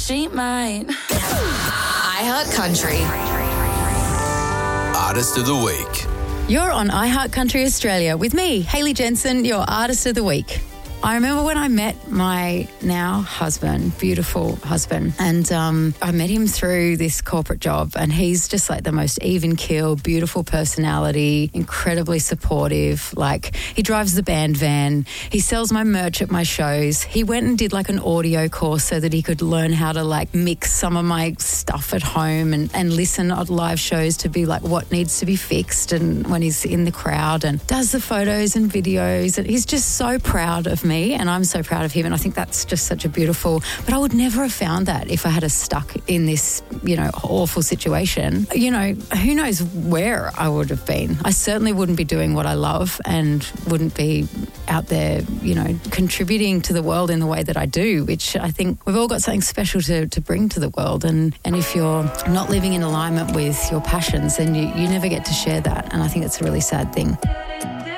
she might. iHeart Country. Artist of the Week. You're on iHeart Country Australia with me, Hayley Jensen, your Artist of the Week. I remember when I met my now husband, beautiful husband, and I met him through this corporate job, and he's just like the most even-keeled, beautiful personality, incredibly supportive. Like, he drives the band van, he sells my merch at my shows. He went and did like an audio course so that he could learn how to like mix some of my stuff at home and listen at live shows to be like what needs to be fixed and when he's in the crowd, and does the photos and videos, and he's just so proud of me. And I'm so proud of him, and I think that's just such a beautiful, but I would never have found that if I had stuck in this, awful situation. Who knows where I would have been. I certainly wouldn't be doing what I love and wouldn't be out there, contributing to the world in the way that I do, which I think we've all got something special to bring to the world. And if you're not living in alignment with your passions, then you never get to share that. And I think it's a really sad thing.